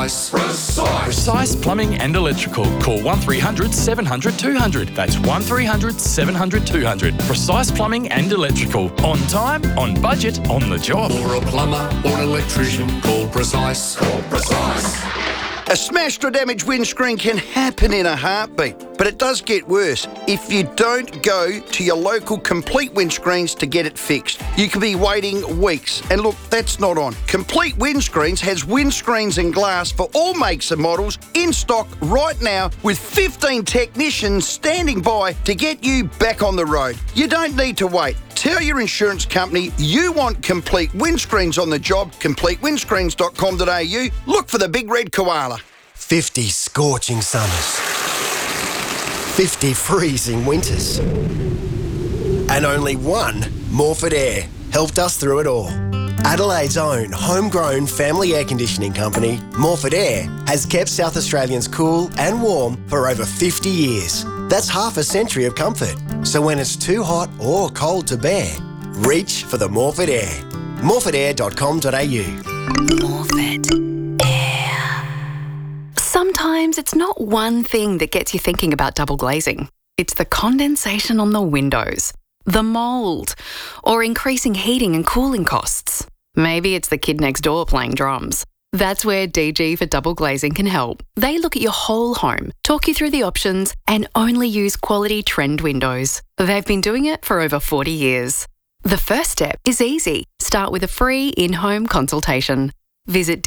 Precise. Precise Plumbing and Electrical. Call 1300 700 200. That's 1300 700 200. Precise Plumbing and Electrical. On time, on budget, on the job. Or a plumber or an electrician. Call Precise. Call Precise. A smashed or damaged windscreen can happen in a heartbeat, but it does get worse if you don't go to your local Complete Windscreens to get it fixed. You could be waiting weeks. And look, that's not on. Complete Windscreens has windscreens and glass for all makes and models in stock right now with 15 technicians standing by to get you back on the road. You don't need to wait. Tell your insurance company you want Complete Windscreens on the job. CompleteWindscreens.com.au. Look for the big red koala. 50 scorching summers. 50 freezing winters. And only one Morford Air helped us through it all. Adelaide's own homegrown family air conditioning company, Morford Air, has kept South Australians cool and warm for over 50 years. That's half a century of comfort. So when it's too hot or cold to bear, reach for the Morford Air. morfordair.com.au. Morford Air. Sometimes it's not one thing that gets you thinking about double glazing. It's the condensation on the windows, the mould, or increasing heating and cooling costs. Maybe it's the kid next door playing drums. That's where DG for Double Glazing can help. They look at your whole home, talk you through the options, and only use quality trend windows. They've been doing it for over 40 years. The first step is easy. Start with a free in-home consultation. Visit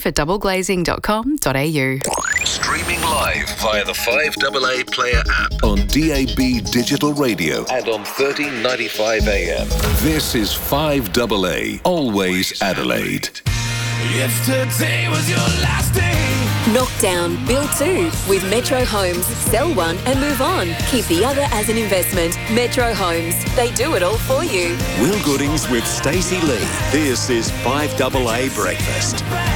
dgfordoubleglazing.com.au. Streaming live via the 5AA Player app on DAB Digital Radio and on 1395 AM. This is 5AA, always Adelaide. Yesterday was your last day. Knock down, build two with Metro Homes. Sell one and move on. Keep the other as an investment. Metro Homes. They do it all for you. Will Goodings with Stacey Lee. This is 5AA Breakfast.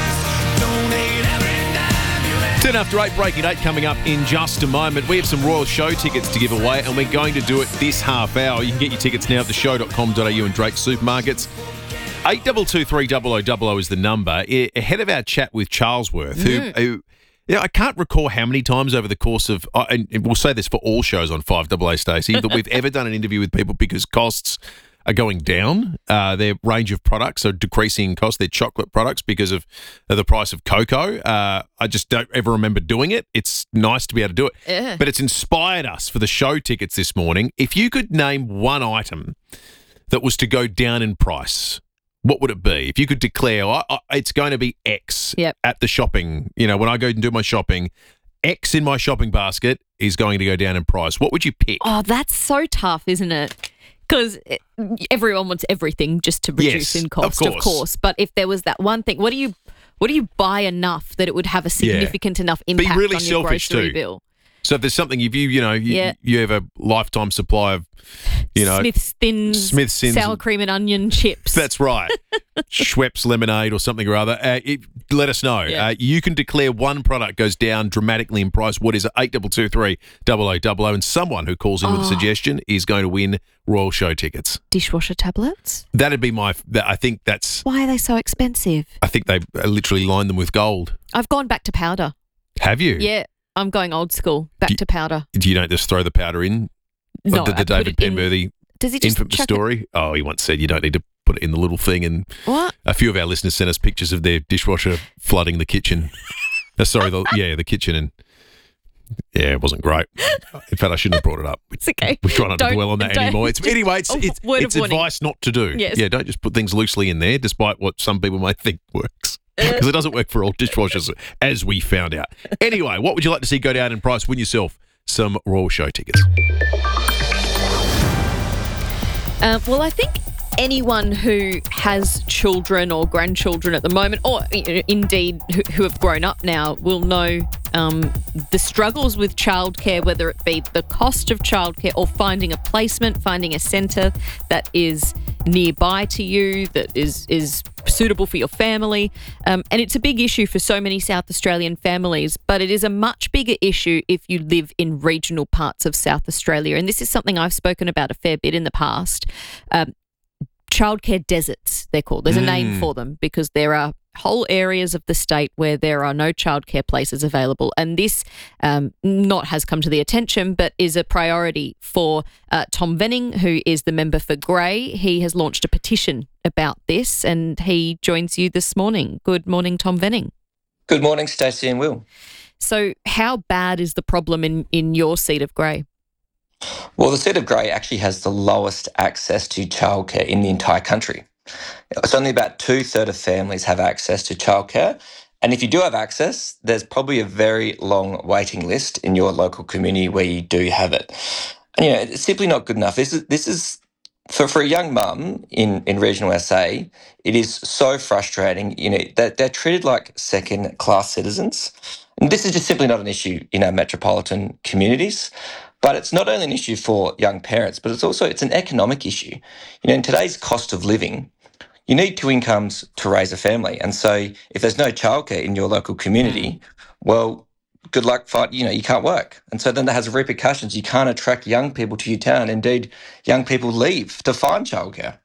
10 after 8, Breaking 8 coming up in just a moment. We have some Royal Show tickets to give away, and we're going to do it this half hour. You can get your tickets now at theshow.com.au and Drake Supermarkets. 82230000 is the number. Ahead of our chat with Charlesworth, who I can't recall how many times over the course of, and we'll say this for all shows on 5AA, Stacey, that we've ever done an interview with people because costs are going down. Their range of products are decreasing in cost. Their chocolate products because of the price of cocoa. I just don't ever remember doing it. It's nice to be able to do it. But it's inspired us for the show tickets this morning. If you could name one item that was to go down in price, what would it be? If you could declare, it's going to be X at the shopping, when I go and do my shopping, X in my shopping basket is going to go down in price. What would you pick? Oh, that's so tough, isn't it? Because everyone wants everything just to reduce in cost, of course. But if there was that one thing, what do you buy enough that it would have a significant enough impact on your grocery bill? So if there's something, if you have a lifetime supply of, Smith's Thins, sour cream and onion chips. That's right. Schweppes lemonade or something or other. Let us know. Yeah. You can declare one product goes down dramatically in price. What is it? 82230000. And someone who calls in with a suggestion is going to win Royal Show tickets. Dishwasher tablets? That'd be I think that's... Why are they so expensive? I think they literally line them with gold. I've gone back to powder. Have you? Yeah. I'm going old school, back to powder. You don't just throw the powder in? No, the David Penworthy infamous story? Oh, he once said you don't need to put it in the little thing. And what? A few of our listeners sent us pictures of their dishwasher flooding the kitchen. The kitchen. And it wasn't great. In fact, I shouldn't have brought it up. It's okay. We try not to dwell on that anymore. It's advice not to do. Yes. Yeah, don't just put things loosely in there, despite what some people might think works. Because it doesn't work for all dishwashers, as we found out. Anyway, what would you like to see go down in price? Win yourself some Royal Show tickets. Well, I think anyone who has children or grandchildren at the moment, or indeed who have grown up now, will know the struggles with childcare, whether it be the cost of childcare or finding a placement, finding a centre that is nearby to you, that is suitable for your family. And it's a big issue for so many South Australian families, but it is a much bigger issue if you live in regional parts of South Australia. And this is something I've spoken about a fair bit in the past. Childcare deserts, they're called. There's a name for them because there are whole areas of the state where there are no childcare places available. And this not has come to the attention, but is a priority for Tom Venning, who is the member for Grey. He has launched a petition about this, and he joins you this morning. Good morning, Tom Venning. Good morning, Stacey and Will. So how bad is the problem in your seat of Grey? Well, the seat of Grey actually has the lowest access to childcare in the entire country. It's only about 2/3 of families have access to childcare. And if you do have access, there's probably a very long waiting list in your local community where you do have it. And, it's simply not good enough. This is for a young mum in regional SA, it is so frustrating, that they're treated like second-class citizens. And this is just simply not an issue in our metropolitan communities. But it's not only an issue for young parents, but it's an economic issue. In today's cost of living, you need 2 incomes to raise a family. And so if there's no childcare in your local community, well, good luck, you can't work. And so then that has repercussions. You can't attract young people to your town. Indeed, young people leave to find childcare.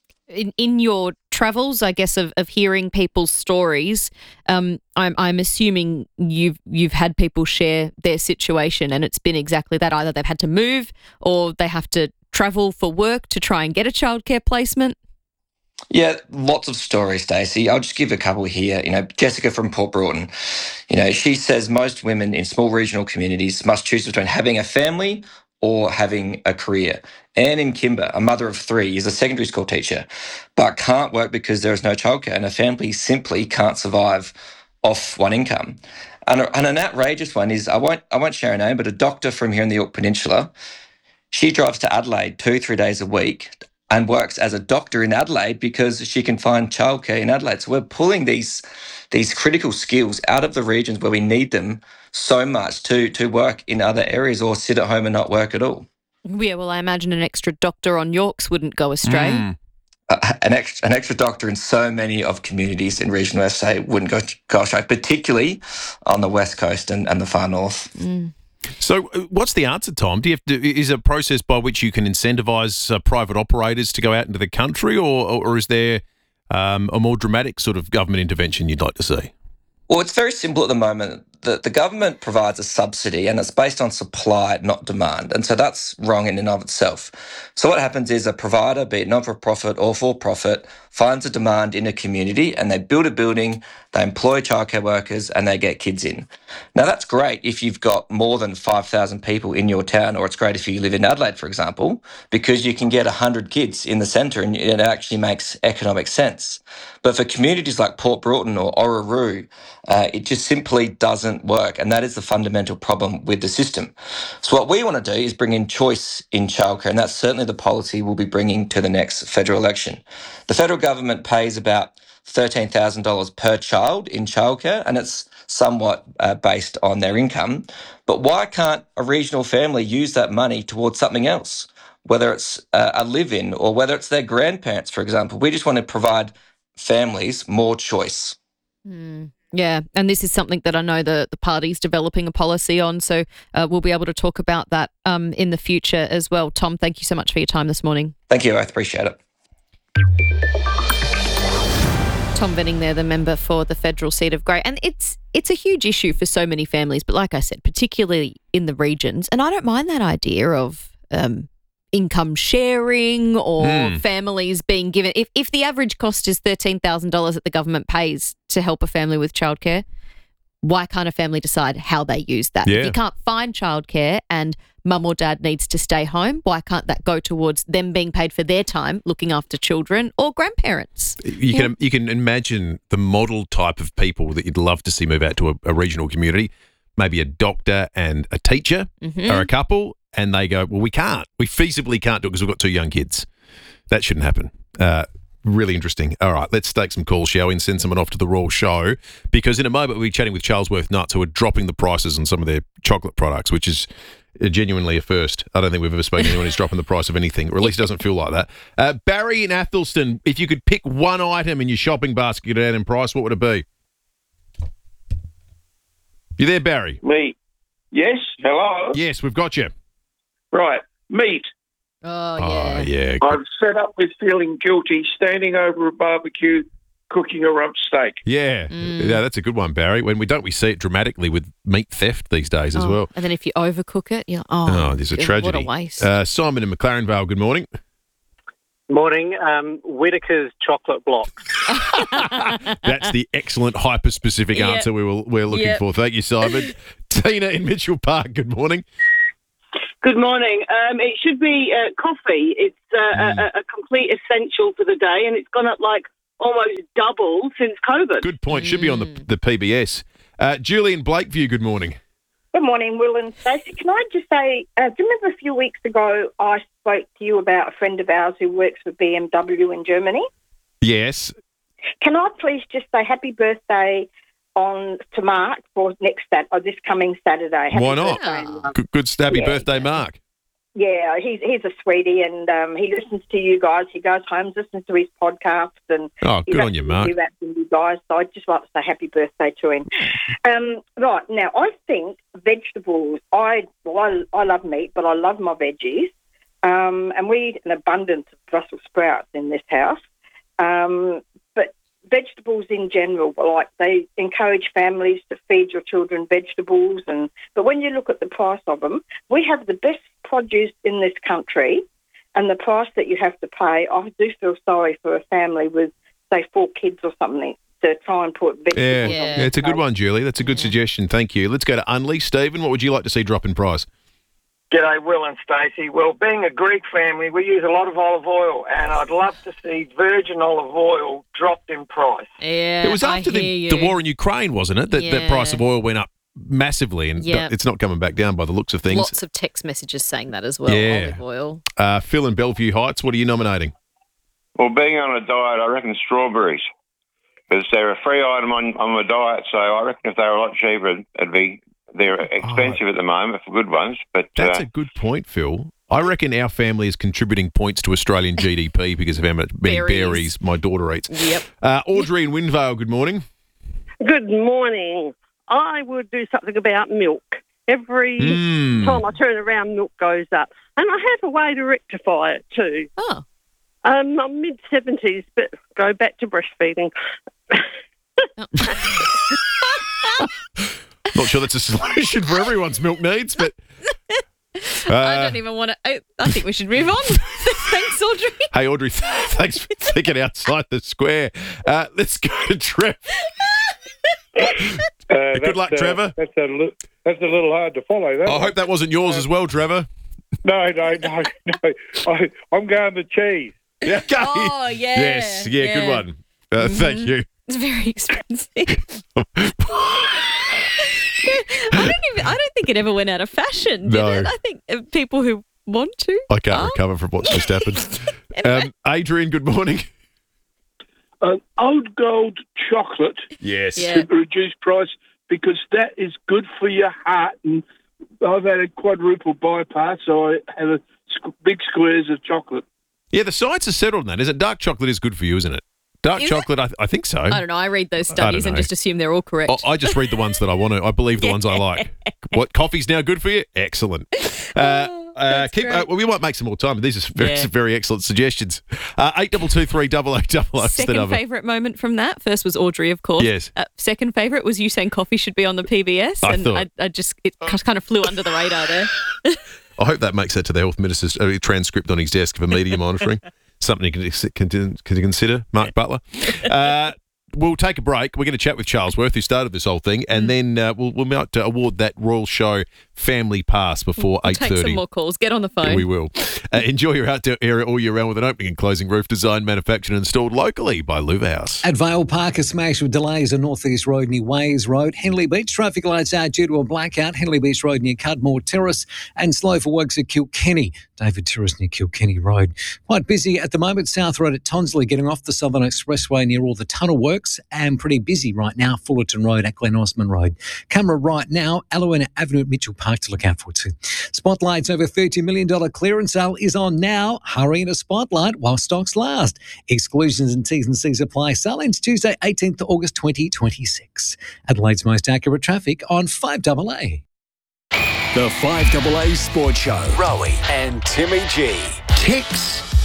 In your travels, I guess, of hearing people's stories, I'm assuming you've had people share their situation, and it's been exactly that. Either they've had to move or they have to travel for work to try and get a childcare placement. Yeah, lots of stories, Stacey. I'll just give a couple here. Jessica from Port Broughton, she says most women in small regional communities must choose between having a family or having a career. Anne in Kimber, a mother of 3, is a secondary school teacher, but can't work because there is no childcare, and her family simply can't survive off 1 income. And an outrageous one is, I won't share her name, but a doctor from here in the Yorke Peninsula. She drives to Adelaide 2-3 days a week and works as a doctor in Adelaide because she can find childcare in Adelaide. So we're pulling these critical skills out of the regions where we need them so much to work in other areas or sit at home and not work at all. Yeah, well, I imagine an extra doctor on Yorks wouldn't go astray. An extra doctor in so many of communities in regional SA wouldn't go astray, particularly on the West Coast and the far north. So what's the answer, Tom? Is it a process by which you can incentivise private operators to go out into the country, or is there a more dramatic sort of government intervention you'd like to see? Well, it's very simple at the moment. The government provides a subsidy and it's based on supply, not demand. And so that's wrong in and of itself. So what happens is a provider, be it not-for-profit or for-profit, finds a demand in a community and they build a building, they employ childcare workers and they get kids in. Now, that's great if you've got more than 5,000 people in your town, or it's great if you live in Adelaide, for example, because you can get 100 kids in the centre and it actually makes economic sense. But for communities like Port Broughton or Orroroo, it just simply doesn't work, and that is the fundamental problem with the system. So what we want to do is bring in choice in childcare, and that's certainly the policy we'll be bringing to the next federal election. The federal government pays about $13,000 per child in childcare, and it's somewhat based on their income. But why can't a regional family use that money towards something else, whether it's a live-in or whether it's their grandparents, for example? We just want to provide families more choice. Yeah, and this is something that I know the party's developing a policy on, so we'll be able to talk about that in the future as well. Tom, thank you so much for your time this morning. Thank you, I appreciate it. Tom Venning there, the member for the federal seat of Grey. And it's a huge issue for so many families, but like I said, particularly in the regions. And I don't mind that idea of income sharing or families being given. If the average cost is $13,000 that the government pays to help a family with childcare, why can't a family decide how they use that? Yeah. If you can't find childcare and mum or dad needs to stay home, why can't that go towards them being paid for their time looking after children or grandparents? You can imagine the model type of people that you'd love to see move out to a regional community, maybe a doctor and a teacher or a couple, and they go, well, we can't. We feasibly can't do it because we've got 2 young kids. That shouldn't happen. Really interesting. All right, let's take some calls, shall we, and send someone off to the Royal Show, because in a moment we'll be chatting with Charlesworth Nuts, who are dropping the prices on some of their chocolate products, which is genuinely a first. I don't think we've ever spoken to anyone who's dropping the price of anything, or at least it doesn't feel like that. Barry in Athelston, if you could pick one item in your shopping basket down in price, what would it be? You there, Barry? Me. Yes, hello? Yes, we've got you. Right, meat. Oh, yeah. Yeah. I'm fed up with feeling guilty, standing over a barbecue, cooking a rump steak. Yeah, yeah, that's a good one, Barry. When we see it dramatically with meat theft these days as well. And then if you overcook it, you're there's a tragedy. What a waste. Simon in McLaren Vale, good morning. Morning. Whittaker's chocolate block. That's the excellent hyper-specific answer we're looking for. Thank you, Simon. Tina in Mitchell Park, good morning. Good morning. It should be coffee. It's a complete essential for the day, and it's gone up like almost double since COVID. Good point. Should be on the PBS. Julie in Blakeview, good morning. Good morning, Will and Stacey. Can I just say, do you remember a few weeks ago I spoke to you about a friend of ours who works for BMW in Germany? Yes. Can I please just say happy birthday to Mark for this coming Saturday? Happy Why not? birthday. Good happy birthday, Mark. Yeah, he's a sweetie, and he listens to you guys. He goes home, listens to his podcast, and good on you, Mark. You guys, so I'd just like to say happy birthday to him. Right now, I think vegetables. I love meat, but I love my veggies, and we eat an abundance of Brussels sprouts in this house. But vegetables in general, like they encourage families to feed your children vegetables, but when you look at the price of them, we have the best produce in this country, and the price that you have to pay, I do feel sorry for a family with, say, 4 kids or something to try and put vegetables. Yeah, it's a good one, Julie. That's a good suggestion. Thank you. Let's go to Unley. Stephen, what would you like to see drop in price? G'day, Will and Stacey. Well, being a Greek family, we use a lot of olive oil, and I'd love to see virgin olive oil dropped in price. Yeah, it was after the war in Ukraine, wasn't it? That price of oil went up massively, and it's not coming back down by the looks of things. Lots of text messages saying that as well, olive oil. Phil in Bellevue Heights, what are you nominating? Well, being on a diet, I reckon strawberries, because they're a free item on my diet, so I reckon if they were a lot cheaper, they're expensive at the moment for good ones. But that's a good point, Phil. I reckon our family is contributing points to Australian GDP because of how many berries my daughter eats. Yep. Audrey in Windvale, good morning. Good morning. I would do something about milk. Every time I turn around, milk goes up. And I have a way to rectify it too. Oh. I'm mid-70s, but go back to breastfeeding. Not sure that's a solution for everyone's milk needs, but... I don't even want to... I think we should move on. Thanks, Audrey. Hey, Audrey, thanks for thinking outside the square. Let's go to Trev. Good luck, Trevor. That's a little hard to follow. That I hope that wasn't yours as well, Trevor. No. I'm going to cheese. Yeah. Okay. Oh, yeah. Yes. Yeah, good one. Thank you. It's very expensive. I don't think it ever went out of fashion, did it? I think people who want to. I can't recover from what's just happened. Anyway. Adrian, good morning. Old Gold chocolate should reduce price because that is good for your heart. And I've had a quadruple bypass, so I have big squares of chocolate. Yeah, the science has settled on that. Is it dark chocolate is good for you, isn't it? Dark chocolate, I think so. I don't know. I read those studies and just assume they're all correct. I just read the ones that I want to. I believe the ones I like. What, coffee's now good for you? Excellent. We might make some more time. These are very excellent suggestions. 8223 Second favourite moment from that. First was Audrey, of course. Yes. Second favourite was you saying coffee should be on the PBS. It kind of flew under the radar there. I hope that makes that to the Health Minister's transcript on his desk for media monitoring. Something you can consider, Mark Butler. We'll take a break. We're going to chat with Charles Worth, who started this whole thing, and then we might award that Royal Show Family Pass before 8:30. Take some more calls. Get on the phone. We will. Enjoy your outdoor area all year round with an opening and closing roof designed, manufactured and installed locally by Louv House. At Vale Park, a smash with delays on North East Road near Ways Road. Henley Beach, traffic lights out due to a blackout. Henley Beach Road near Cudmore Terrace, and slow for works at Kilkenny. David Terrace near Kilkenny Road. Quite busy at the moment. South Road at Tonsley, getting off the Southern Expressway near all the tunnel works, and pretty busy right now. Fullerton Road at Glen Osmond Road. Camera right now, Alowena Avenue at Mitchell Park to look out for too. Spotlight's over $30 million clearance sale is on now. Hurry in a Spotlight while stocks last. Exclusions and T's and C's apply. Sale ends Tuesday, 18th August 2026. Adelaide's most accurate traffic on 5AA. The 5AA Sports Show. Rowie and Timmy G. Ticks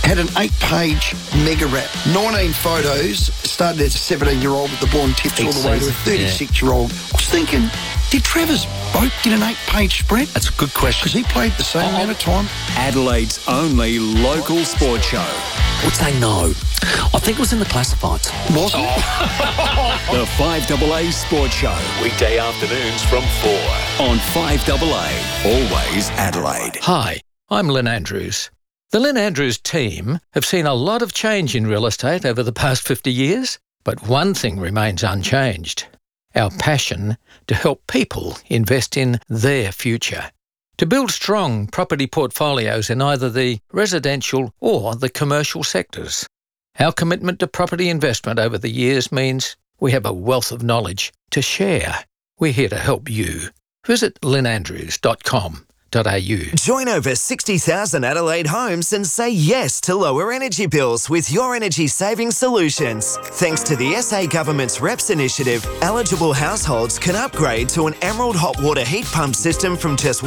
had an 8-page mega wrap. 19 photos, started as a 17-year-old with the blonde tips all the way to a 36-year-old. I was thinking, did Trevor's boat get an 8-page spread? That's a good question. Because he played the same amount of time. Adelaide's only local sports show. I would say no. I think it was in the classifieds. Was it? The 5AA Sports Show. Weekday afternoons from 4. On 5AA. Always Adelaide. Hi, I'm Lynn Andrews. The Lynn Andrews team have seen a lot of change in real estate over the past 50 years, but one thing remains unchanged. Our passion to help people invest in their future. To build strong property portfolios in either the residential or the commercial sectors. Our commitment to property investment over the years means we have a wealth of knowledge to share. We're here to help you. Visit lynnandrews.com.au. Join over 60,000 Adelaide homes and say yes to lower energy bills with your energy saving solutions. Thanks to the SA Government's REPS initiative, eligible households can upgrade to an Emerald hot water heat pump system from just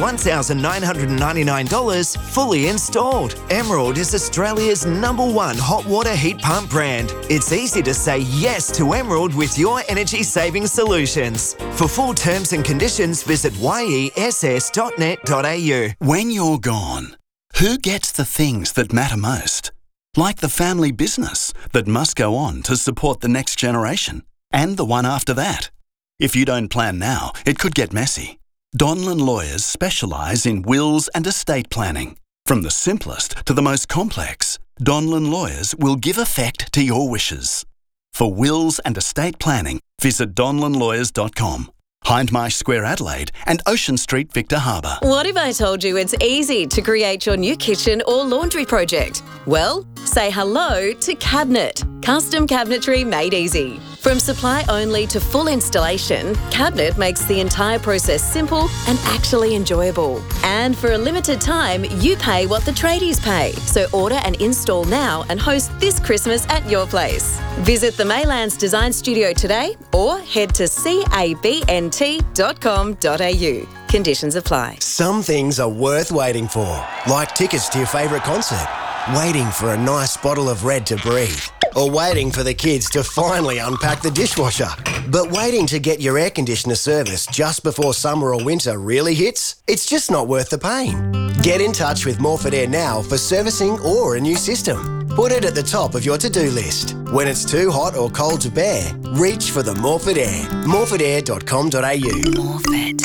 $1,999 fully installed. Emerald is Australia's #1 hot water heat pump brand. It's easy to say yes to Emerald with your energy saving solutions. For full terms and conditions, visit yess.net.au. When you're gone, who gets the things that matter most? Like the family business that must go on to support the next generation and the one after that. If you don't plan now, it could get messy. Donlan Lawyers specialise in wills and estate planning. From the simplest to the most complex, Donlan Lawyers will give effect to your wishes. For wills and estate planning, visit donlanlawyers.com. Hindmarsh Square, Adelaide, and Ocean Street, Victor Harbour. What if I told you it's easy to create your new kitchen or laundry project? Well, say hello to Cabinet. Custom cabinetry made easy. From supply only to full installation, Cabinet makes the entire process simple and actually enjoyable. And for a limited time, you pay what the tradies pay. So order and install now and host this Christmas at your place. Visit the Maylands Design Studio today or head to cabnt.com.au. Conditions apply. Some things are worth waiting for, like tickets to your favourite concert, waiting for a nice bottle of Red to breathe, or waiting for the kids to finally unpack the dishwasher. But waiting to get your air conditioner serviced just before summer or winter really hits? It's just not worth the pain. Get in touch with Morford Air now for servicing or a new system. Put it at the top of your to-do list. When it's too hot or cold to bear, reach for the Morford Air. morfordair.com.au. Morford.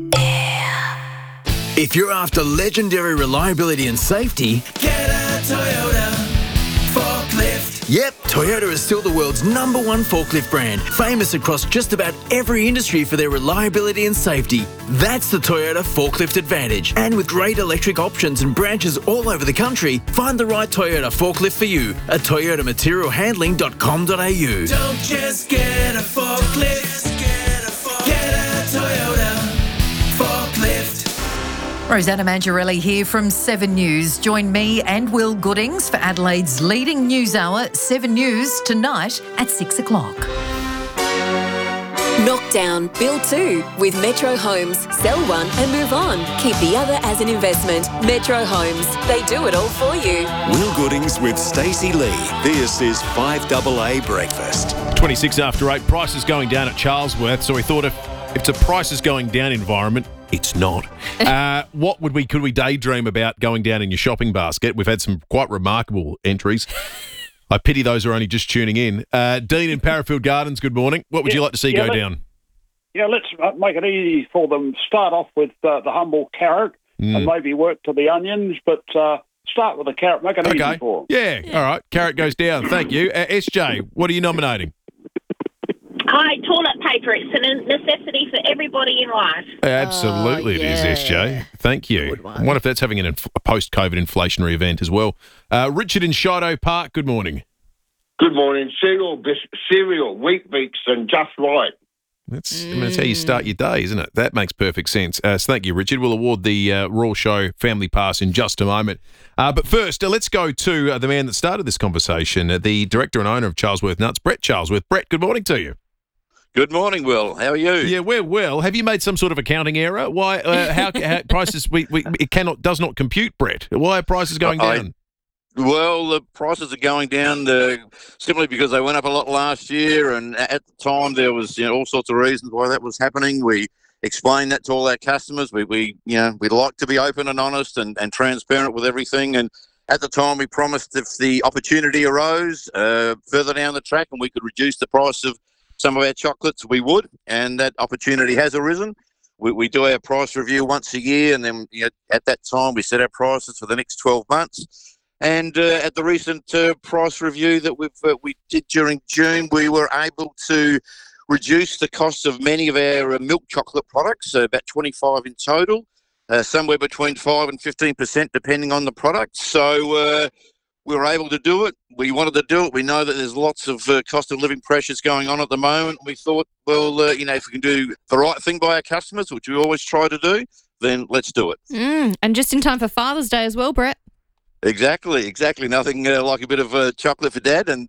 If you're after legendary reliability and safety, Get a Toyota forklift. yep, Toyota is still the world's #1 forklift brand, famous across just about every industry for their reliability and safety. That's the Toyota Forklift Advantage. And with great electric options and branches all over the country, find the right Toyota forklift for you at toyotamaterialhandling.com.au. Don't just get a forklift. Get a Toyota forklift. Rosanna Mangiarelli here from 7 News. Join me and Will Goodings for Adelaide's leading news hour, 7 News, tonight at 6 o'clock. Knock down, build 2 with Metro Homes. Sell one and move on. Keep the other as an investment. Metro Homes. They do it all for you. Will Goodings with Stacey Lee. This is 5AA Breakfast. 26 after 8. Prices going down at Charlesworth. So we thought if it's a prices going down environment, it's not. Could we daydream about going down in your shopping basket? We've had some quite remarkable entries. I pity those who are only just tuning in. Dean in Parafield Gardens, good morning. What would you like to see go down? Yeah, let's make it easy for them. Start off with the humble carrot and maybe work to the onions, but start with the carrot. Make it easy for them. Yeah, all right. Carrot goes down. Thank you. SJ, what are you nominating? Hi, toilet paper. It's a necessity for everybody in life. Absolutely, it is, SJ. Thank you. I wonder if that's having a post-COVID inflationary event as well. Richard in Shido Park, good morning. Good morning. Cereal, Wheat Bix, and Just Right. That's how you start your day, isn't it? That makes perfect sense. So thank you, Richard. We'll award the Royal Show Family Pass in just a moment. But first, let's go to the man that started this conversation, the director and owner of Charlesworth Nuts, Brett Charlesworth. Brett, good morning to you. Good morning, Will. How are you? Yeah, we're well. Have you made some sort of accounting error? Why? How prices? Does not compute, Brett. Why are prices going down? Well, the prices are going down simply because they went up a lot last year, and at the time there was all sorts of reasons why that was happening. We explained that to all our customers. We like to be open and honest and transparent with everything. And at the time, we promised if the opportunity arose further down the track and we could reduce the price of some of our chocolates, we would. And that opportunity has arisen. We do our price review once a year, and then at that time we set our prices for the next 12 months. And at the recent price review that we did during June, we were able to reduce the cost of many of our milk chocolate products, about 25 in total, somewhere between 5 and 15% depending on the product. So we were able to do it. We wanted to do it. We know that there's lots of cost of living pressures going on at the moment. We thought, well, if we can do the right thing by our customers, which we always try to do, then let's do it. And just in time for Father's Day as well, Brett. Exactly. Nothing like a bit of chocolate for Dad, and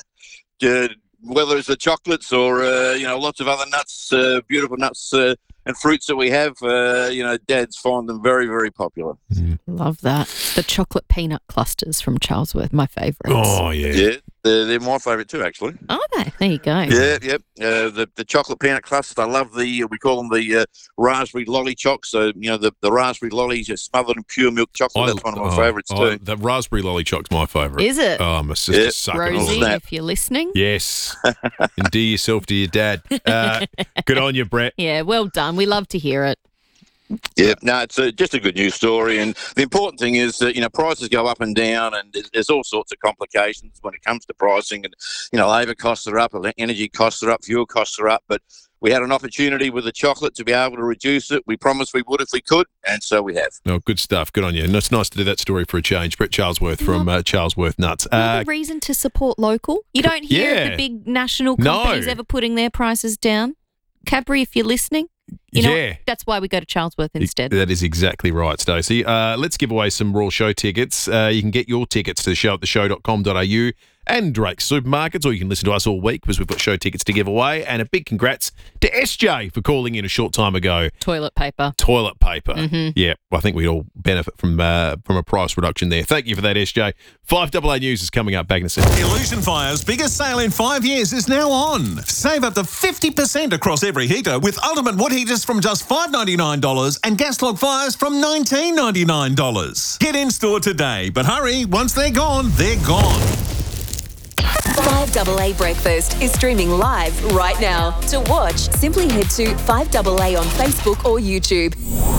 whether it's the chocolates or lots of other nuts, beautiful nuts and fruits that we have, Dads find them very, very popular. Love that. The chocolate peanut clusters from Charlesworth, my favourites. Oh, yeah. Yeah, they're my favourite too, actually. Are they? There you go. Yeah. The chocolate peanut clusters, I love we call them the raspberry lolly chocs. So, the raspberry lollies are smothered in pure milk chocolate. That's one of my favourites too. The raspberry lolly choc's my favourite. Is it? Oh, my sister's sucking on Rosie, it. if you're listening. Yes. Endear yourself to your dad. Good on you, Brett. Yeah, well done. We love to hear it. Yeah, no, it's just a good news story. And the important thing is that, prices go up and down, and there's all sorts of complications when it comes to pricing. And, labour costs are up, energy costs are up, fuel costs are up. But we had an opportunity with the chocolate to be able to reduce it. We promised we would if we could, and so we have. Oh, good stuff. Good on you. And it's nice to do that story for a change. Brett Charlesworth from Charlesworth Nuts. Another reason to support local. You don't hear of the big national companies ever putting their prices down. Cadbury, if you're listening. That's why we go to Charlesworth instead. That is exactly right, Stacey. Let's give away some Royal Show tickets. You can get your tickets to the show at theshow.com.au and Drake's Supermarkets, or you can listen to us all week because we've got show tickets to give away. And a big congrats to SJ for calling in a short time ago. Toilet paper. Mm-hmm. Yeah, I think we'd all benefit from a price reduction there. Thank you for that, SJ. 5AA News is coming up back in a second. Illusion Fire's biggest sale in 5 years is now on. Save up to 50% across every heater with ultimate wood heaters from just $5.99 and gas log fires from $19.99. Get in store today, but hurry, once they're gone, they're gone. 5AA Breakfast is streaming live right now. To watch, simply head to 5AA on Facebook or YouTube.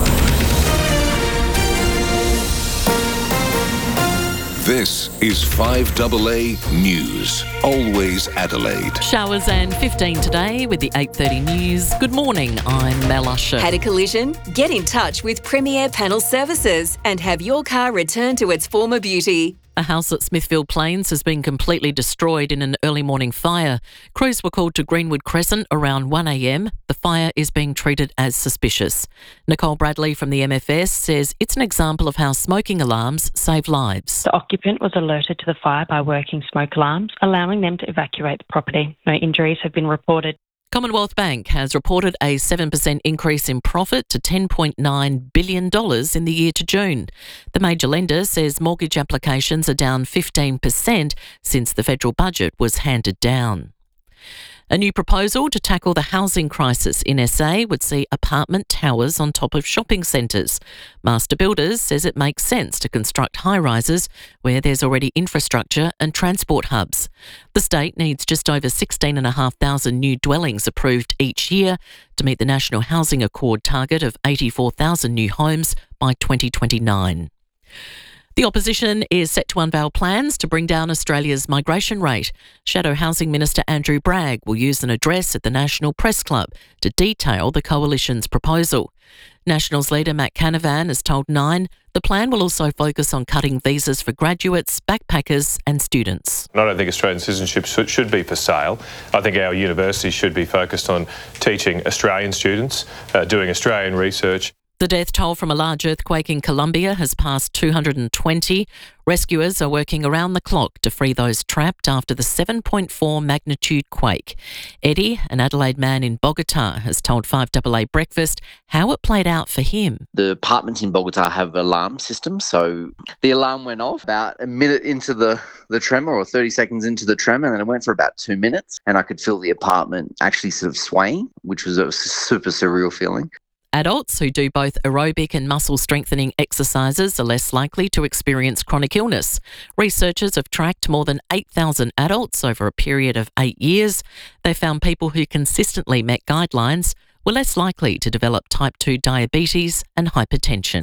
This is 5AA News. Always Adelaide. Showers and 15 today with the 8:30 news. Good morning, I'm Mel Usher. Had a collision? Get in touch with Premier Panel Services and have your car returned to its former beauty. A house at Smithfield Plains has been completely destroyed in an early morning fire. Crews were called to Greenwood Crescent around 1 a.m. The fire is being treated as suspicious. Nicole Bradley from the MFS says it's an example of how smoking alarms save lives. The occupant was alerted to the fire by working smoke alarms, allowing them to evacuate the property. No injuries have been reported. Commonwealth Bank has reported a 7% increase in profit to $10.9 billion in the year to June. The major lender says mortgage applications are down 15% since the federal budget was handed down. A new proposal to tackle the housing crisis in SA would see apartment towers on top of shopping centres. Master Builders says it makes sense to construct high-rises where there's already infrastructure and transport hubs. The state needs just over 16,500 new dwellings approved each year to meet the National Housing Accord target of 84,000 new homes by 2029. The opposition is set to unveil plans to bring down Australia's migration rate. Shadow Housing Minister Andrew Bragg will use an address at the National Press Club to detail the coalition's proposal. Nationals leader Matt Canavan has told Nine the plan will also focus on cutting visas for graduates, backpackers and students. I don't think Australian citizenship should be for sale. I think our universities should be focused on teaching Australian students, doing Australian research. The death toll from a large earthquake in Colombia has passed 220. Rescuers are working around the clock to free those trapped after the 7.4 magnitude quake. Eddie, an Adelaide man in Bogota, has told 5AA Breakfast how it played out for him. The apartments in Bogota have alarm systems, so the alarm went off about a minute into the tremor, or 30 seconds into the tremor, and then it went for about 2 minutes, and I could feel the apartment actually sort of swaying, which was a super surreal feeling. Adults who do both aerobic and muscle strengthening exercises are less likely to experience chronic illness. Researchers have tracked more than 8,000 adults over a period of 8 years. They found people who consistently met guidelines were less likely to develop type 2 diabetes and hypertension.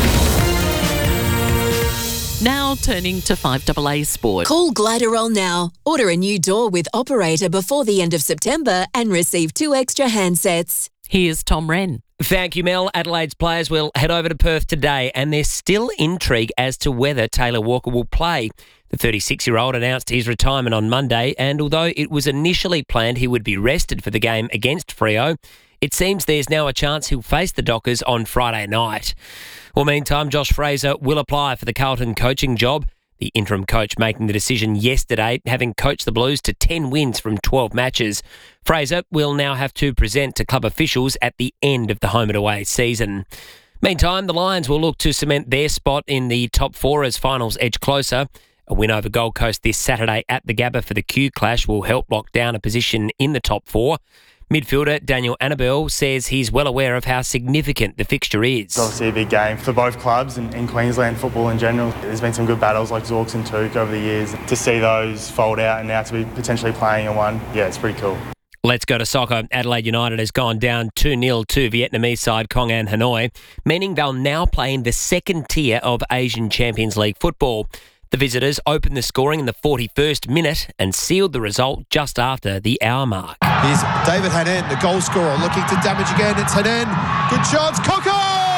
Now turning to 5AA Sport. Call Gliderol now. Order a new door with Operator before the end of September and receive 2 extra handsets. Here's Tom Wren. Thank you, Mel. Adelaide's players will head over to Perth today, and there's still intrigue as to whether Taylor Walker will play. The 36-year-old announced his retirement on Monday, and although it was initially planned he would be rested for the game against Freo, it seems there's now a chance he'll face the Dockers on Friday night. Well, meantime, Josh Fraser will apply for the Carlton coaching job. The interim coach making the decision yesterday, having coached the Blues to 10 wins from 12 matches. Fraser will now have to present to club officials at the end of the home and away season. Meantime, the Lions will look to cement their spot in the top 4 as finals edge closer. A win over Gold Coast this Saturday at the Gabba for the Q Clash will help lock down a position in the top 4. Midfielder Daniel Annabelle says he's well aware of how significant the fixture is. It's obviously a big game for both clubs and in Queensland football in general. There's been some good battles like Zorks and Took over the years. To see those fold out and now to be potentially playing in one, yeah, it's pretty cool. Let's go to soccer. Adelaide United has gone down 2-0 to Vietnamese side Kong An Hanoi, meaning they'll now play in the second tier of Asian Champions League football. The visitors opened the scoring in the 41st minute and sealed the result just after the hour mark. Here's David Hanan, the goal scorer, looking to damage again. It's Hanan. Good chance. Coco!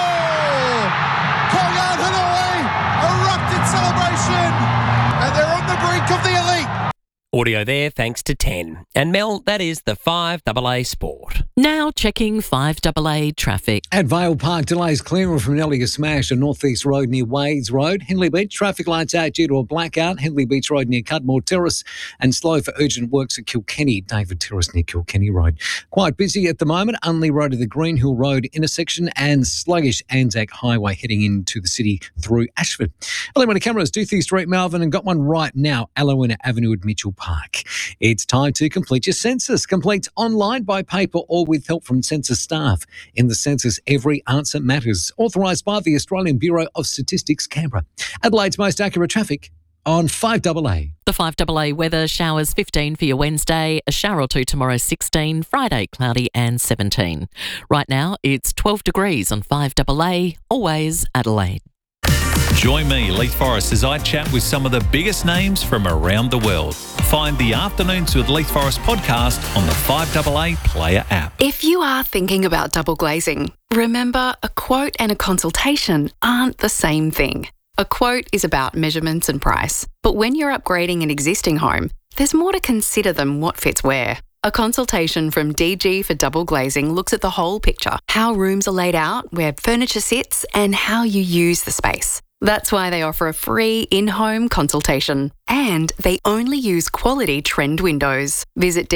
Kong An Hanoi erupted celebration, and they're on the brink of the elite. Audio there thanks to 10. And Mel, that is the 5AA Sport. Now checking 5AA traffic. At Vale Park, delays clearing from Nellia Smash and North East Road near Wades Road. Henley Beach, traffic lights out due to a blackout. Henley Beach Road near Cudmore Terrace, and slow for urgent works at Kilkenny, David Terrace near Kilkenny Road. Quite busy at the moment. Unley Road to the Green Hill Road intersection, and sluggish Anzac Highway heading into the city through Ashford. Element cameras, Doothie Street, Melbourne, and got one right now, Alowina Avenue at Mitchell Park. It's time to complete your census. Complete online, by paper, or with help from census staff. In the census, every answer matters. Authorised by the Australian Bureau of Statistics, Canberra. Adelaide's most accurate traffic on 5AA. The 5AA weather: showers 15 for your Wednesday, a shower or two tomorrow 16, Friday cloudy and 17. Right now it's 12 degrees on 5AA, always Adelaide. Join me, Leith Forrest, as I chat with some of the biggest names from around the world. Find the Afternoons with Leith Forrest podcast on the 5AA Player app. If you are thinking about double glazing, remember a quote and a consultation aren't the same thing. A quote is about measurements and price, but when you're upgrading an existing home, there's more to consider than what fits where. A consultation from DG for Double Glazing looks at the whole picture: how rooms are laid out, where furniture sits, and how you use the space. That's why they offer a free in-home consultation. And they only use quality trend windows. Visit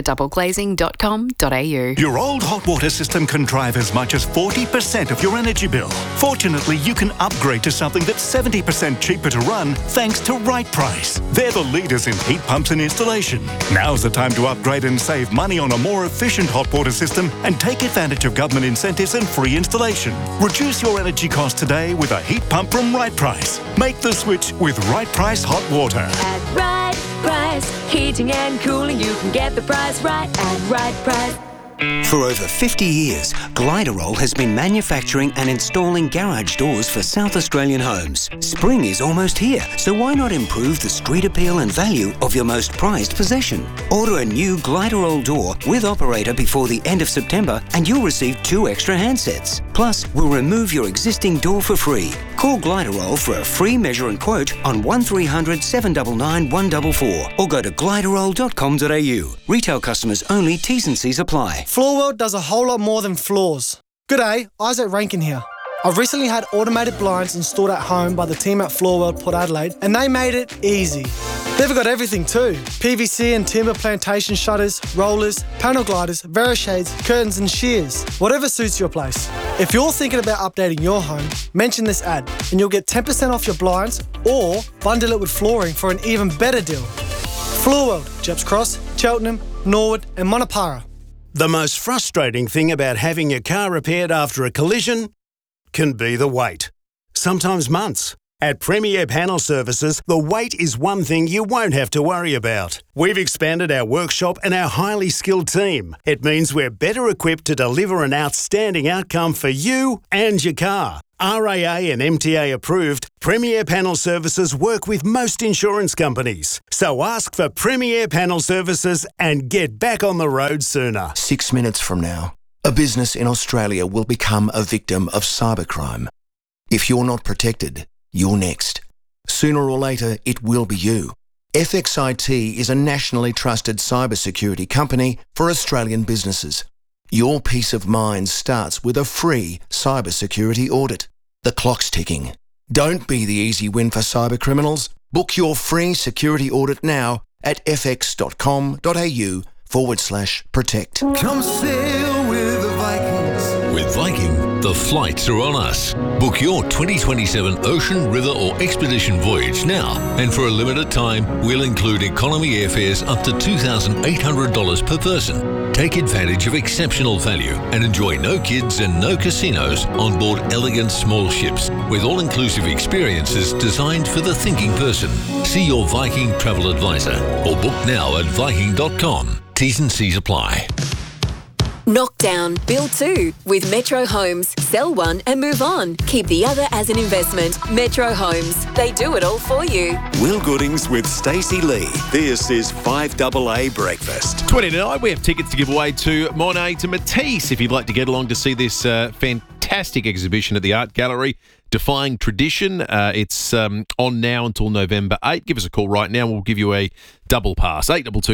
dgfordoubleglazing.com.au. Your old hot water system can drive as much as 40% of your energy bill. Fortunately, you can upgrade to something that's 70% cheaper to run thanks to Right Price. They're the leaders in heat pumps and installation. Now's the time to upgrade and save money on a more efficient hot water system and take advantage of government incentives and free installation. Reduce your energy costs today with a heat pump from Right Price. Make the switch with Right Price Hot Water. At Right Price, heating and cooling, you can get the price right at Right Price. For over 50 years, Gliderol has been manufacturing and installing garage doors for South Australian homes. Spring is almost here, so why not improve the street appeal and value of your most prized possession? Order a new Gliderol door with operator before the end of September and you'll receive 2 extra handsets. Plus, we'll remove your existing door for free. Call Gliderol for a free measure and quote on 1300 799 144 or go to gliderol.com.au. Retail customers only, T's and C's apply. Floor World does a whole lot more than floors. G'day, Isaac Rankin here. I've recently had automated blinds installed at home by the team at Floorworld Port Adelaide, and they made it easy. They've got everything too. PVC and timber plantation shutters, rollers, panel gliders, Verishades, curtains and shears. Whatever suits your place. If you're thinking about updating your home, mention this ad and you'll get 10% off your blinds or bundle it with flooring for an even better deal. Floorworld, Jeps Cross, Cheltenham, Norwood and Monopara. The most frustrating thing about having your car repaired after a collision can be the wait. Sometimes months. At Premier Panel Services, the wait is one thing you won't have to worry about. We've expanded our workshop and our highly skilled team. It means we're better equipped to deliver an outstanding outcome for you and your car. RAA and MTA approved, Premier Panel Services work with most insurance companies. So ask for Premier Panel Services and get back on the road sooner. 6 minutes from now, a business in Australia will become a victim of cybercrime. If you're not protected, you're next. Sooner or later, it will be you. FXIT is a nationally trusted cybersecurity company for Australian businesses. Your peace of mind starts with a free cybersecurity audit. The clock's ticking. Don't be the easy win for cybercriminals. Book your free security audit now at fx.com.au/protect. Come sail with the Vikings. With Viking, the flights are on us. Book your 2027 ocean, river or expedition voyage now. And for a limited time, we'll include economy airfares up to $2,800 per person. Take advantage of exceptional value and enjoy no kids and no casinos on board elegant small ships with all-inclusive experiences designed for the thinking person. See your Viking travel advisor or book now at Viking.com. T's and C's apply. Knockdown, build two with Metro Homes. Sell one and move on. Keep the other as an investment. Metro Homes. They do it all for you. Will Goodings with Stacey Lee. This is 5AA Breakfast. 20 tonight, we have tickets to give away to Monet to Matisse. If you'd like to get along to see this fantastic exhibition at the Art Gallery, Defying Tradition. It's on now until November 8. Give us a call right now. We'll give you a double pass.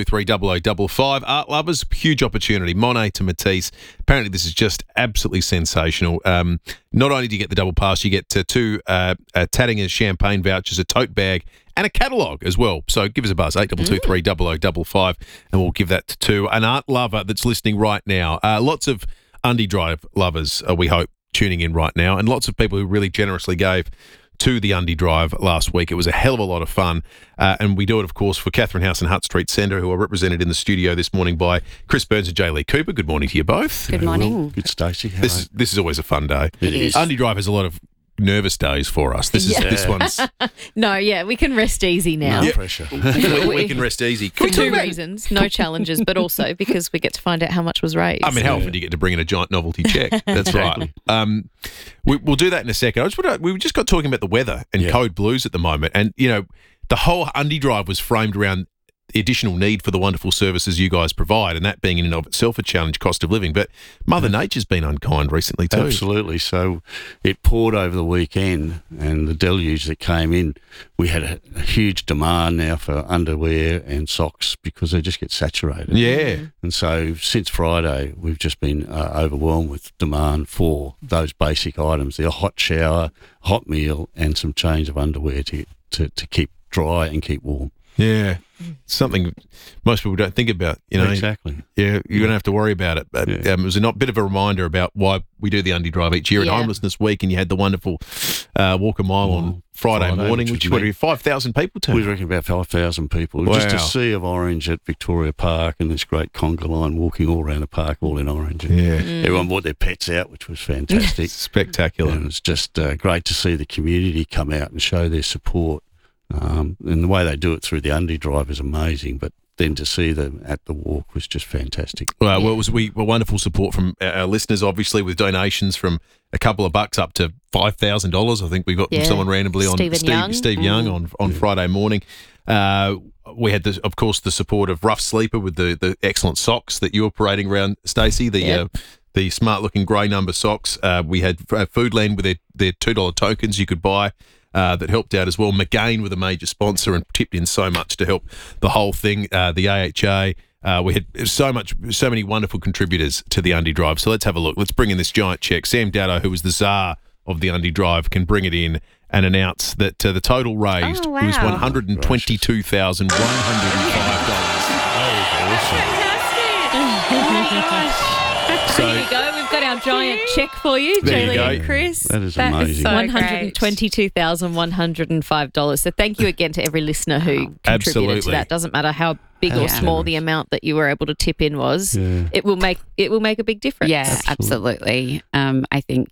8223 Art lovers, huge opportunity. Monet to Matisse. Apparently, this is just absolutely sensational. Not only do you get the double pass, you get two Tattinger's champagne vouchers, a tote bag, and a catalogue as well. So give us a buzz, 8223 and we'll give that to an art lover that's listening right now. Lots of Undie Drive lovers, we hope, tuning in right now, and lots of people who really generously gave to the Undie Drive last week. It was a hell of a lot of fun, and we do it, of course, for Catherine House and Hutt Street Centre, who are represented in the studio this morning by Chris Burns and J. Lee Cooper. Good morning to you both. Good morning. Good, Stacey. This is always a fun day. It is. Undie Drive has a lot of nervous days for us. This one's No, yeah, we can rest easy now. No pressure. we can rest easy. For two reasons. No challenges, but also because we get to find out how much was raised. I mean, how often do you get to bring in a giant novelty check? That's right. We'll do that in a second. We just got talking about the weather and code blues at the moment. And, you know, the whole Undie Drive was framed around the additional need for the wonderful services you guys provide, and that being in and of itself a challenge, cost of living. But Mother Nature's been unkind recently too. Absolutely. So it poured over the weekend, and the deluge that came in, we had a huge demand now for underwear and socks because they just get saturated. Yeah. And so since Friday, we've just been overwhelmed with demand for those basic items, the hot shower, hot meal, and some change of underwear to keep dry and keep warm. Yeah, something most people don't think about, you know. Exactly. Yeah, you're going to have to worry about it. But it was a bit of a reminder about why we do the Undie Drive each year in Homelessness Week, and you had the wonderful Walk a Mile on Friday morning, which would be 5,000 people turned. We reckon about 5,000 people. Wow. Just a sea of orange at Victoria Park and this great conga line walking all around the park, all in orange. And everyone brought their pets out, which was fantastic. Spectacular. And it's just great to see the community come out and show their support. And the way they do it through the Undie Drive is amazing, but then to see them at the walk was just fantastic. Well, it was wonderful support from our listeners, obviously, with donations from a couple of bucks up to $5,000. I think we got from someone randomly on Steve Young on Friday morning. We had, of course, the support of Rough Sleeper with the excellent socks that you were parading around, Stacey. The smart-looking grey number socks. We had Foodland with their $2 tokens you could buy. That helped out as well. McGain with a major sponsor and tipped in so much to help the whole thing. The AHA. We had so many wonderful contributors to the Undie Drive. So let's have a look. Let's bring in this giant check. Sam Dado, who was the czar of the Undy Drive can bring it in and announce that the total raised was $122,105. Oh my gosh. So, there you go. We've got our giant check for you, Julie and Chris. That is amazing. So $122,105. So thank you again to every listener who contributed to that. Doesn't matter how big or small the amount that you were able to tip in was. Yeah. It will make a big difference. Yeah, absolutely. I think,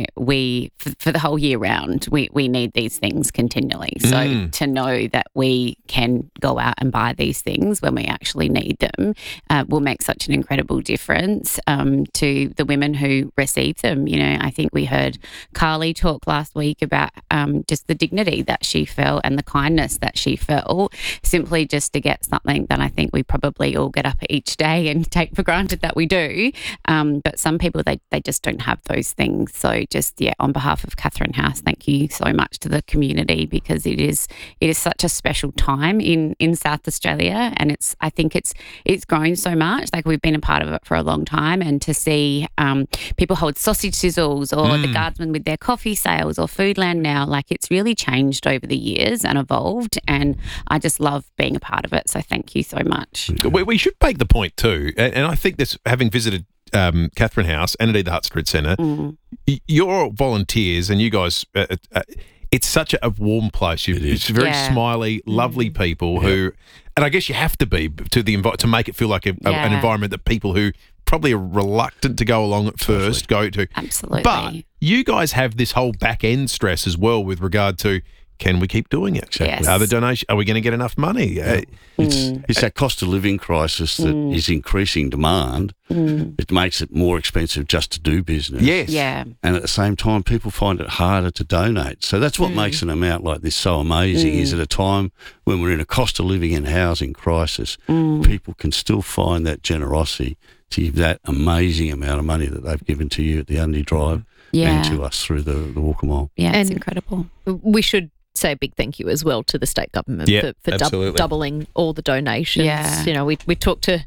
we for the whole year round, we need these things continually. So to know that we can go out and buy these things when we actually need them will make such an incredible difference to the women who receive them. I think we heard Carly talk last week about just the dignity that she felt and the kindness that she felt simply just to get something that I think we probably all get up each day and take for granted that we do. But some people, they just don't have those things. So just, on behalf of Catherine House, thank you so much to the community, because it is such a special time in South Australia, and I think it's grown so much. Like, we've been a part of it for a long time, and to see people hold sausage sizzles or the guardsmen with their coffee sales or Foodland now, like, it's really changed over the years and evolved, and I just love being a part of it. So thank you so much. We should make the point too, and I think this, having visited Catherine House and indeed the Hutt Street Centre, your volunteers and you guys, it's such a warm place. It's very smiley, lovely people who, and I guess you have to be to make it feel like an environment that people who probably are reluctant to go along at first go to. Absolutely. But you guys have this whole back end stress as well with regard to, can we keep doing it? Exactly. Are we going to get enough money? It's that cost of living crisis that is increasing demand. It makes it more expensive just to do business. Yes. Yeah. And at the same time, people find it harder to donate. So that's what makes an amount like this so amazing, is at a time when we're in a cost of living and housing crisis, people can still find that generosity to give that amazing amount of money that they've given to you at the Undy Drive and to us through the Walk a Mile. Yeah, it's incredible. We should say a big thank you as well to the state government for doubling all the donations. Yeah. We talked to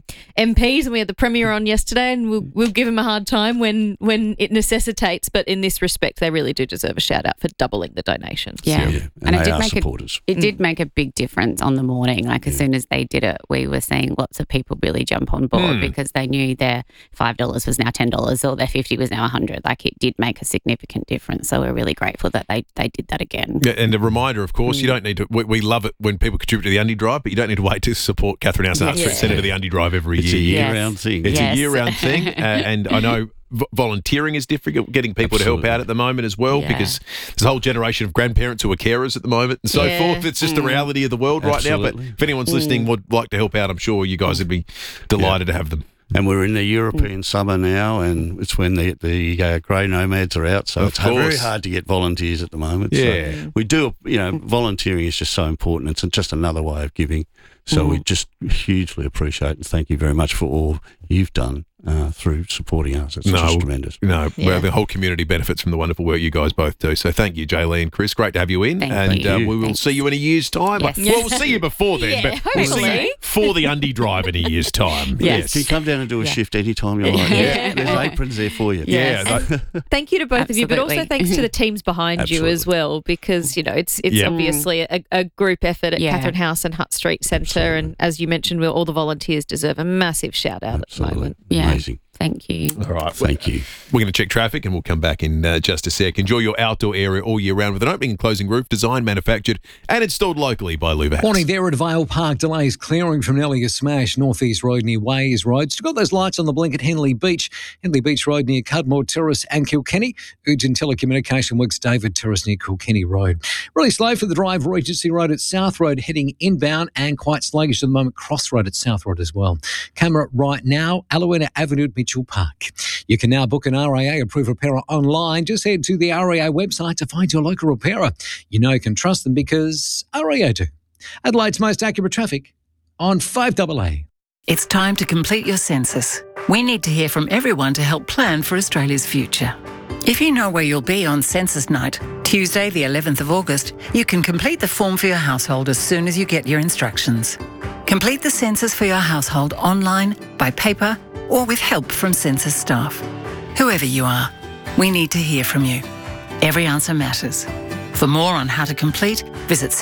MPs, and we had the Premier on yesterday, and we'll give him a hard time when it necessitates, but in this respect, they really do deserve a shout out for doubling the donations. And it did make supporters. It did make a big difference on the morning. Like, as soon as they did it, we were seeing lots of people really jump on board because they knew their $5 was now $10 or their $50 was now $100. Like, it did make a significant difference. So we're really grateful that they did that again. Yeah, and a reminder, of course, you don't need to. We love it when people contribute to the Undy Drive, but you don't need to wait to support Catherine House and Hutt Street Centre to the Undy Drive every year. It's a year-round thing. It's a year-round thing, and I know volunteering is difficult, getting people to help out at the moment as well, because there's a whole generation of grandparents who are carers at the moment and so forth. It's just the reality of the world right now. But if anyone's listening would like to help out, I'm sure you guys would be delighted to have them. And we're in the European summer now, and it's when the grey nomads are out, so it's very hard to get volunteers at the moment. Yeah. So we do, volunteering is just so important. It's just another way of giving. So we just hugely appreciate and thank you very much for all you've done through supporting us. It's just tremendous. Well, the whole community benefits from the wonderful work you guys both do. So thank you, Jaylee and Chris. Great to have you in. Thank you. We will see you in a year's time. Yes. Well, we'll see you before then, but we'll see you for the Undy Drive in a year's time. Yes. You come down and do a shift anytime you like. There's aprons there for you. Thank you to both of you, but also thanks to the teams behind you as well, because it's obviously a group effort at Catherine House and Hutt Street Centre, and as you mentioned, all the volunteers deserve a massive shout out at the moment. Amazing. Thank you. All right. Thank you. We're going to check traffic and we'll come back in just a sec. Enjoy your outdoor area all year round with an opening and closing roof, designed, manufactured and installed locally by Luva House. Morning there at Vale Park. Delays clearing from Nellie Smash, North East Road near Ways Road. Still got those lights on the blink at Henley Beach Road near Cudmore Terrace and Kilkenny. Urgent telecommunication works, David Terrace near Kilkenny Road. Really slow for the drive, Regency Road at South Road heading inbound, and quite sluggish at the moment, Cross Road at South Road as well. Camera right now, Alouina Avenue at Mitchell Park. You can now book an RAA approved repairer online. Just head to the RAA website to find your local repairer. You know you can trust them because RAA do. Adelaide's most accurate traffic on 5AA. It's time to complete your census. We need to hear from everyone to help plan for Australia's future. If you know where you'll be on census night, Tuesday the 11th of August, you can complete the form for your household as soon as you get your instructions. Complete the census for your household online, by paper, or with help from census staff. Whoever you are, we need to hear from you. Every answer matters. For more on how to complete, visit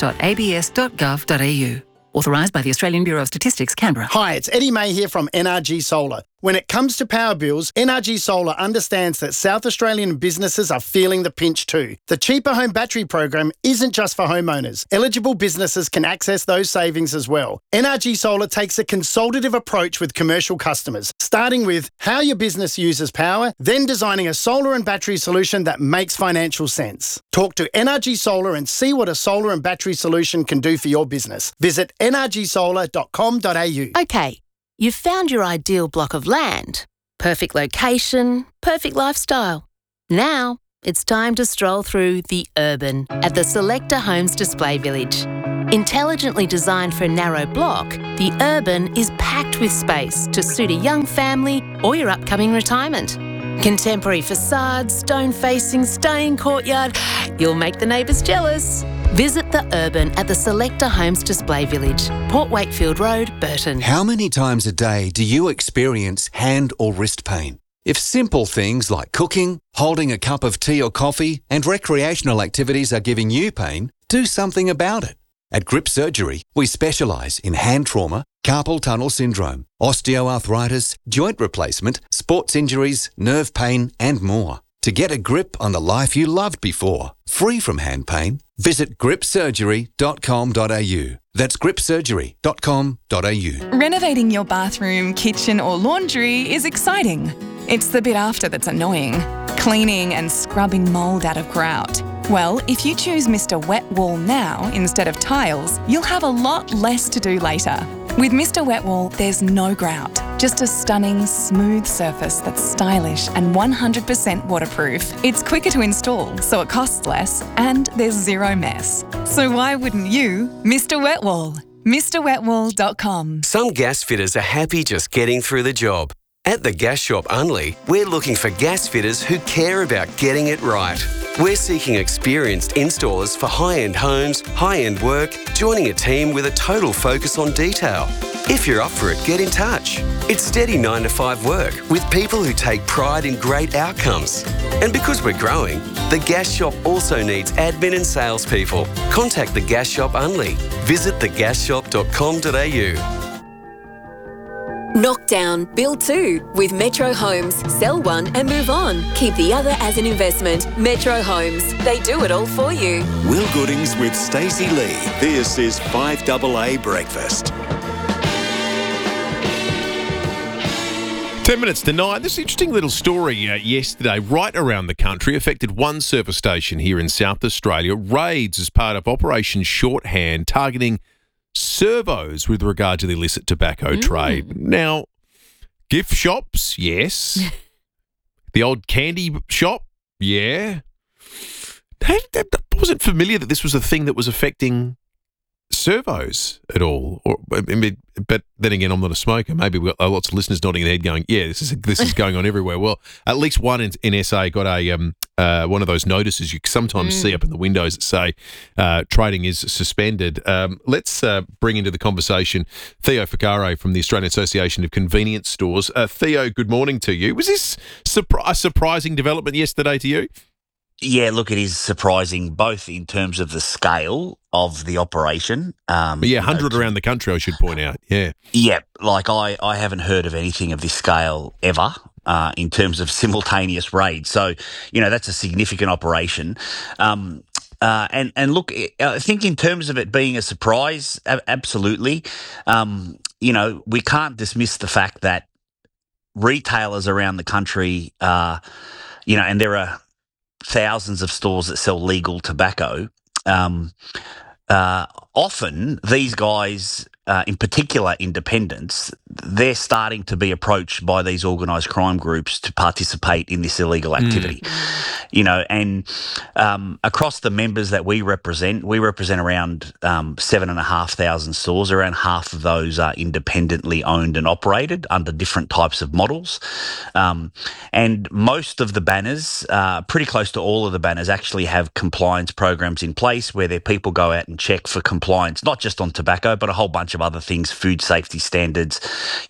census.abs.gov.au. Authorised by the Australian Bureau of Statistics, Canberra. Hi, it's Eddie May here from NRG Solar. When it comes to power bills, NRG Solar understands that South Australian businesses are feeling the pinch too. The Cheaper Home Battery program isn't just for homeowners. Eligible businesses can access those savings as well. NRG Solar takes a consultative approach with commercial customers, starting with how your business uses power, then designing a solar and battery solution that makes financial sense. Talk to NRG Solar and see what a solar and battery solution can do for your business. Visit nrgsolar.com.au. Okay. You've found your ideal block of land. Perfect location, perfect lifestyle. Now, it's time to stroll through The Urban at the Selector Homes Display Village. Intelligently designed for a narrow block, The Urban is packed with space to suit a young family or your upcoming retirement. Contemporary facades, stone facing, stunning courtyard. You'll make the neighbours jealous. Visit The Urban at the Selector Homes Display Village, Port Wakefield Road, Burton. How many times a day do you experience hand or wrist pain? If simple things like cooking, holding a cup of tea or coffee, and recreational activities are giving you pain, do something about it. At Grip Surgery, we specialise in hand trauma, carpal tunnel syndrome, osteoarthritis, joint replacement, sports injuries, nerve pain, and more. To get a grip on the life you loved before, free from hand pain, visit gripsurgery.com.au. That's gripsurgery.com.au. Renovating your bathroom, kitchen or laundry is exciting. It's the bit after that's annoying. Cleaning and scrubbing mould out of grout. Well, if you choose Mr. Wet Wall now instead of tiles, you'll have a lot less to do later. With Mr. Wet Wall, there's no grout, just a stunning, smooth surface that's stylish and 100% waterproof. It's quicker to install, so it costs less, and there's zero mess. So why wouldn't you? Mr. Wet Wall. MrWetWall.com. Some gas fitters are happy just getting through the job. At the Gas Shop Unley, we're looking for gas fitters who care about getting it right. We're seeking experienced installers for high-end homes, high-end work, joining a team with a total focus on detail. If you're up for it, get in touch. It's steady 9 to 5 work with people who take pride in great outcomes. And because we're growing, the Gas Shop also needs admin and salespeople. Contact the Gas Shop Unley. Visit thegasshop.com.au. Knock down, build two with Metro Homes. Sell one and move on. Keep the other as an investment. Metro Homes. They do it all for you. Will Goodings with Stacey Lee. This is 5AA Breakfast. 10 minutes to 9. This interesting little story yesterday right around the country affected one service station here in South Australia. Raids as part of Operation Shorthand targeting servos with regard to the illicit tobacco trade. Now, gift shops, yes. The old candy shop, yeah. I wasn't familiar that this was a thing that was affecting servos at all. But then again, I'm not a smoker. Maybe we've got lots of listeners nodding their head going, yeah, this is going on everywhere. Well, at least one in SA got a one of those notices you sometimes see up in the windows that say trading is suspended. Let's bring into the conversation Theo Ficaro from the Australian Association of Convenience Stores. Theo, good morning to you. Was this a surprising development yesterday to you? Yeah, look, it is surprising both in terms of the scale of the operation. 100 around the country, I should point out. Yeah. Yeah, like I haven't heard of anything of this scale ever in terms of simultaneous raids. So, that's a significant operation. And look, I think in terms of it being a surprise, absolutely. We can't dismiss the fact that retailers around the country, and there are thousands of stores that sell legal tobacco. Often these guys, in particular independents, they're starting to be approached by these organised crime groups to participate in this illegal activity. And across the members that we represent around 7,500 stores. Around half of those are independently owned and operated under different types of models. And most of the banners, pretty close to all of the banners, actually have compliance programs in place where their people go out and check for compliance, not just on tobacco, but a whole bunch of other things, food safety standards,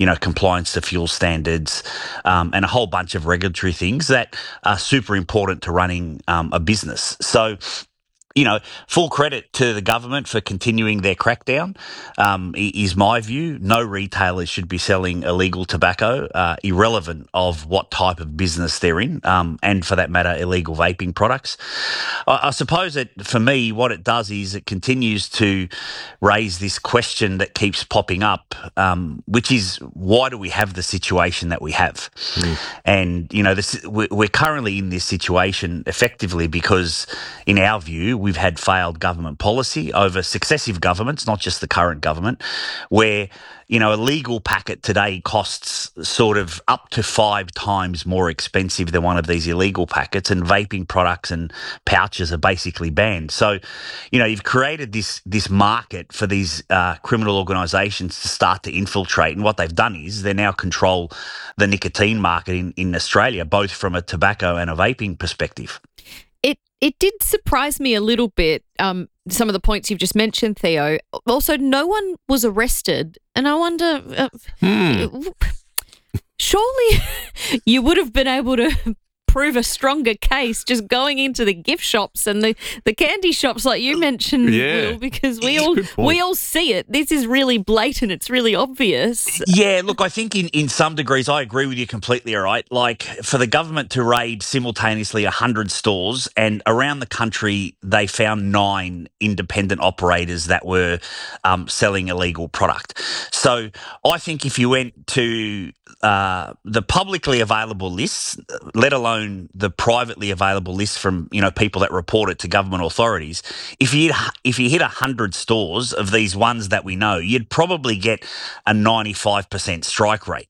compliance to fuel standards, and a whole bunch of regulatory things that are super important to to running a business. So, full credit to the government for continuing their crackdown, is my view. No retailers should be selling illegal tobacco, irrelevant of what type of business they're in, and for that matter, illegal vaping products. I suppose that for me, what it does is it continues to raise this question that keeps popping up, which is, why do we have the situation that we have? And, we're currently in this situation effectively because, in our view, we've had failed government policy over successive governments, not just the current government, where, a legal packet today costs sort of up to 5 times more expensive than one of these illegal packets, and vaping products and pouches are basically banned. So, you've created this market for these criminal organisations to start to infiltrate, and what they've done is they now control the nicotine market in Australia, both from a tobacco and a vaping perspective. It did surprise me a little bit, some of the points you've just mentioned, Theo. Also, no one was arrested, and I wonder, surely you would have been able to prove a stronger case just going into the gift shops and the candy shops like you mentioned, Will, because we all see it. This is really blatant. It's really obvious. Yeah, look, I think in some degrees I agree with you completely, all right? Like, for the government to raid simultaneously 100 stores, and around the country they found 9 independent operators that were selling illegal product. So I think if you went to the publicly available lists, let alone the privately available lists from people that report it to government authorities, if you hit 100 stores of these ones that we know, you'd probably get a 95% strike rate.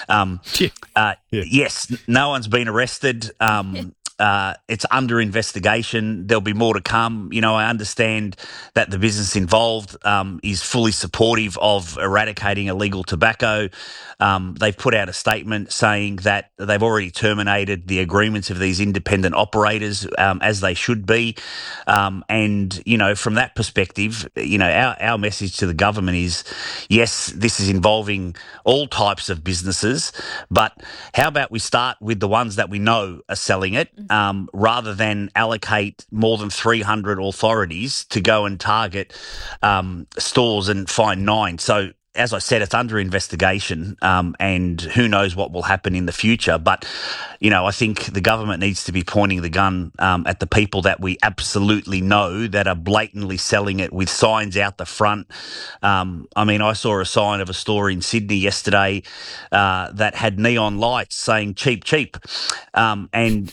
Yes, no one's been arrested. It's under investigation. There'll be more to come. I understand that the business involved is fully supportive of eradicating illegal tobacco. They've put out a statement saying that they've already terminated the agreements of these independent operators, as they should be. And, from that perspective, our message to the government is, yes, this is involving all types of businesses, but how about we start with the ones that we know are selling it, rather than allocate more than 300 authorities to go and target stores and find 9. So, as I said, it's under investigation, and who knows what will happen in the future. But, I think the government needs to be pointing the gun at the people that we absolutely know that are blatantly selling it with signs out the front. I saw a sign of a store in Sydney yesterday that had neon lights saying cheap, cheap. Now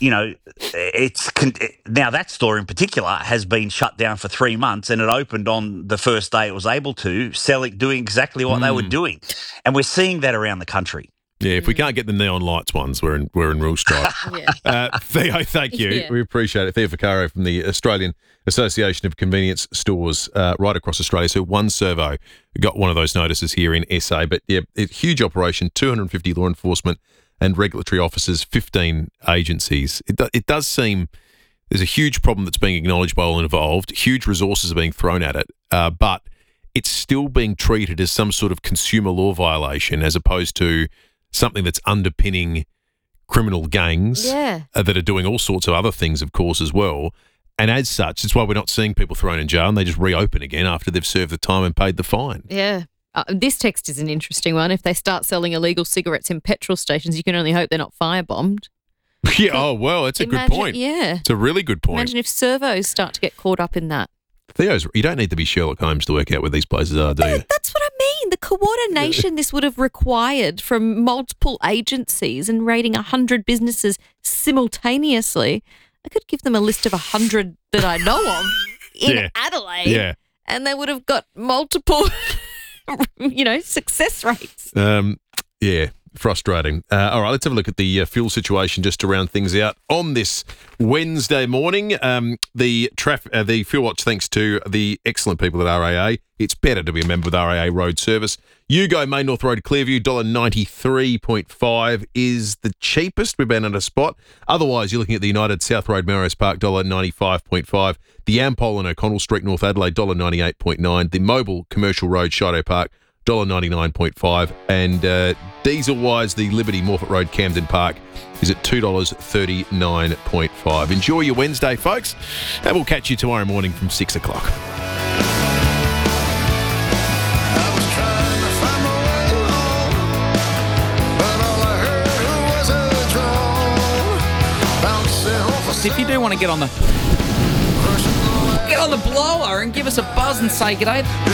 that store in particular has been shut down for 3 months, and it opened on the first day it was able to, doing exactly what they were doing. And we're seeing that around the country. Yeah, if we can't get the neon lights ones, we're in real strife. Theo, thank you. Yeah. We appreciate it. Theo Vaccaro from the Australian Association of Convenience Stores right across Australia. So One Servo got one of those notices here in SA. But, yeah, it's a huge operation, 250 law enforcement and regulatory officers, 15 agencies. It does seem there's a huge problem that's being acknowledged by all involved. Huge resources are being thrown at it, but it's still being treated as some sort of consumer law violation as opposed to something that's underpinning criminal gangs that are doing all sorts of other things, of course, as well. And as such, it's why we're not seeing people thrown in jail and they just reopen again after they've served the time and paid the fine. Yeah. This text is an interesting one. If they start selling illegal cigarettes in petrol stations, you can only hope they're not firebombed. Yeah, oh, well, it's a good point. Yeah. It's a really good point. Imagine if servos start to get caught up in that. Theo's, you don't need to be Sherlock Holmes to work out where these places are, do you? That's what I mean. The coordination this would have required from multiple agencies and raiding 100 businesses simultaneously. I could give them a list of 100 that I know of in Adelaide, and they would have got multiple, success rates. Frustrating. All right, let's have a look at the fuel situation just to round things out. On this Wednesday morning, the Fuel Watch, thanks to the excellent people at RAA. It's better to be a member with RAA Road Service. Yugo, Main North Road, Clearview, $1.93.5 is the cheapest. We've been under spot. Otherwise, you're looking at the United South Road, Melrose Park, $1.95.5. The Ampol and O'Connell Street, North Adelaide, $1.98.9. The Mobile Commercial Road, Shido Park, $1.99.5. And diesel-wise, the Liberty Morphett Road, Camden Park, is at $2.39.5. Enjoy your Wednesday, folks, and we'll catch you tomorrow morning from 6 o'clock. If you do want to get on the blower and give us a buzz and say g'day,